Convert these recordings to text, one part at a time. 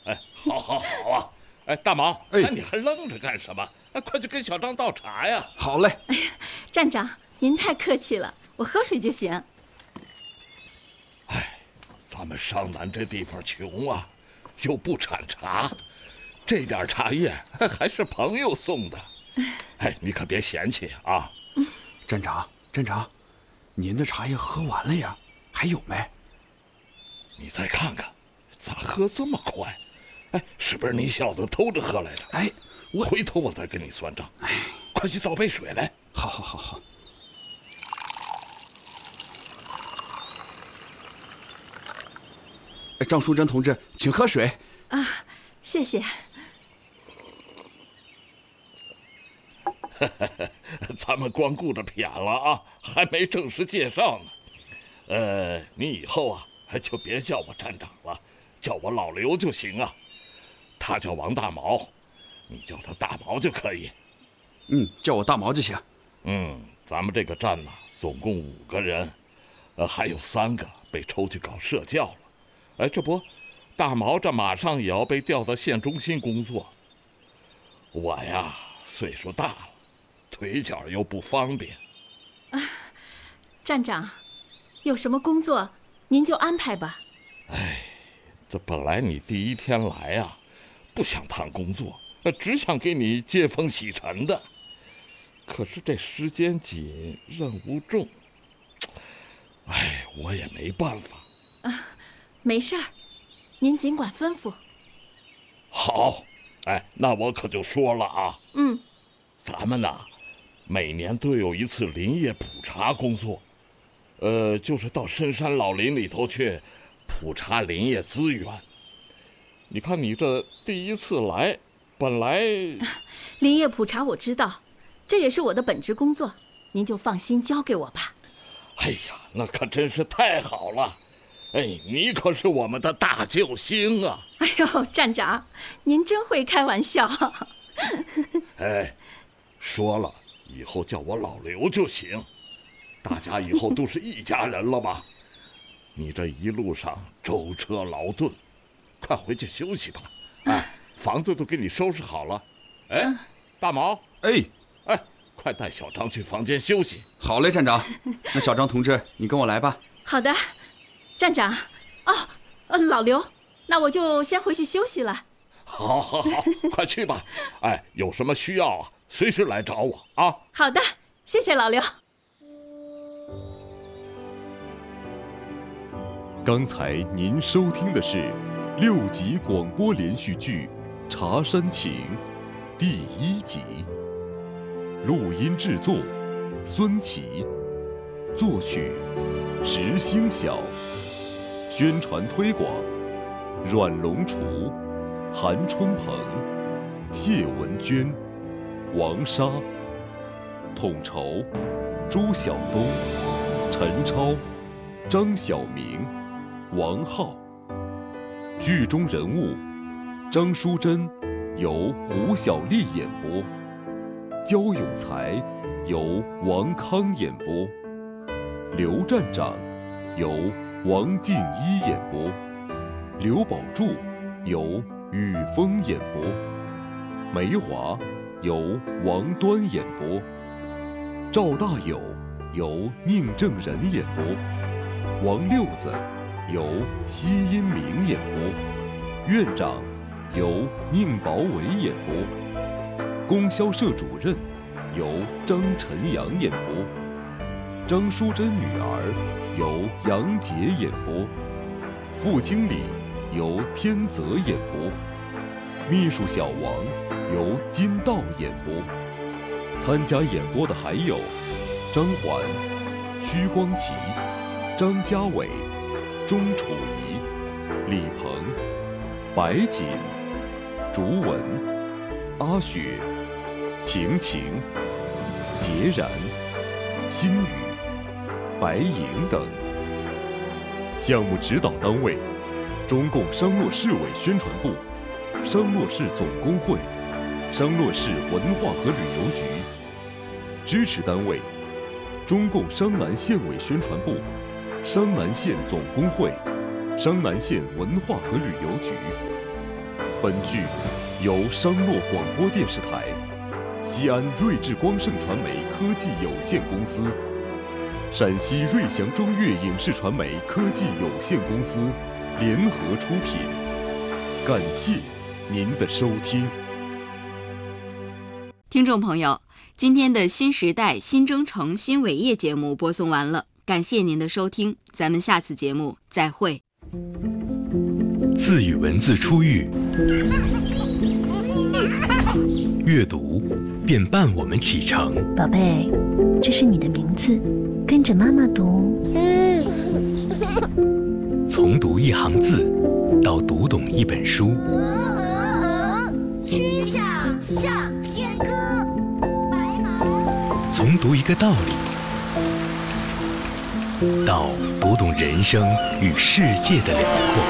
哎，好，好，好啊！哎，大毛，哎，你还愣着干什么？哎，快去跟小张倒茶呀！ 好嘞。 哎呀，站长，您太客气了，我喝水就行。 哎，咱们商南这地方穷啊，又不产茶，这点茶叶还是朋友送的。哎，你可别嫌弃啊！ 站长，您的茶叶喝完了呀？还有没？ 你再看看，咋喝这么快？哎，是不是你小子偷着喝来着？ 哎， 回头我再跟你算账。哎，快去倒杯水来。 好。张淑珍同志，请喝水。 啊，谢谢。 咱们光顾着谝了啊，还没正式介绍呢。你以后啊，就别叫我站长了，叫我老刘就行啊。他叫王大毛，你叫他大毛就可以。 叫我大毛就行。 咱们这个站呢，总共5个人，还有3个被抽去搞社教了。哎，这不，大毛这马上也要被调到县中心工作。我呀，岁数大了，腿脚又不方便。 站长，有什么工作您就安排吧。 哎，这本来你第一天来啊，不想谈工作，只想给你接风洗尘的。可是这时间紧，任务重，哎，我也没办法。 没事儿，您尽管吩咐。 好，哎，那我可就说了啊。咱们呐，每年都有一次林业普查工作，就是到深山老林里头去普查林业资源。你看你这第一次来，本来林业普查我知道，这也是我的本职工作，您就放心交给我吧。 哎呀，那可真是太好了。哎，你可是我们的大救星啊！ 哎呦，站长，您真会开玩笑。 哎，说了，以后叫我老刘就行，大家以后都是一家人了嘛。你这一路上舟车劳顿，快回去休息吧。哎，房子都给你收拾好了。哎，大毛， 哎， 快带小张去房间休息。 好嘞，站长。那小张同志，你跟我来吧。 好的。站长，老刘，那我就先回去休息了。 好，快去吧。哎，有什么需要啊，随时来找我啊。 好的，谢谢老刘。 刚才您收听的是6集广播连续剧《茶山情》第1集，录音制作孙琦，作曲石星晓，宣传推广阮龙厨、韩春鹏、谢文娟、王莎，统筹朱晓东、陈超、张晓明、王浩。剧中人物张淑珍由胡小丽演播，焦永才由王康演播，刘站长由王静一演播，刘宝柱由雨峰演播，梅华由王端演播，赵大友由宁正仁演播，王六子由奚因明演播，院长由宁宝伟演播，供销社主任由张晨阳演播，张淑珍女儿由杨洁演播，副经理由天泽演播，秘书小王由金道演播。参加演播的还有张环、屈光奇、张家伟、钟楚怡、李鹏、白锦、竹文、阿雪、晴晴、孑然、心雨、白莹等。项目指导单位：中共商洛市委宣传部、商洛市总工会、商洛市文化和旅游局。支持单位：中共商南县委宣传部、商南县总工会、商南县文化和旅游局。 本剧由商洛广播电视台、西安睿智光盛传媒科技有限公司、陕西瑞祥中粤影视传媒科技有限公司联合出品。感谢您的收听。 听众朋友，今天的新时代新征程新伟业节目播送完了，感谢您的收听，咱们下次节目再会。 字与文字初遇，阅读便伴我们启程。 宝贝，这是你的名字，跟着妈妈读。 从读一行字到读懂一本书， 曲项向天歌，白马。 从读一个道理到读懂人生与世界的辽阔。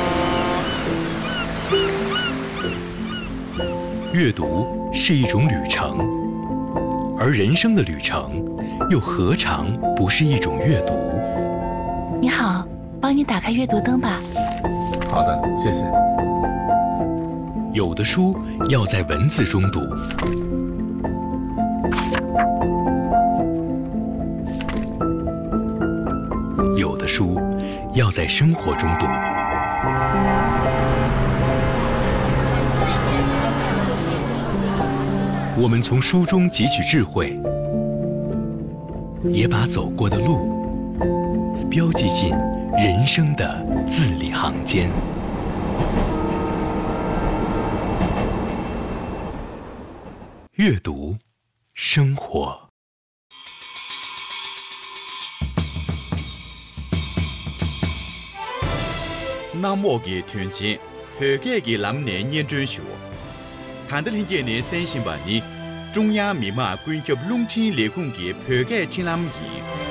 阅读是一种旅程，而人生的旅程又何尝不是一种阅读？ 你好，帮你打开阅读灯吧。 好的，谢谢。 有的书要在文字中读，有的书要在生活中读。我们从书中汲取智慧，也把走过的路标记进人生的字里行间。阅读，生活。 南摩的团结，河改的南南研究学，谈得听见的3星半年，中央密码关于龙天联控的河改展览仪。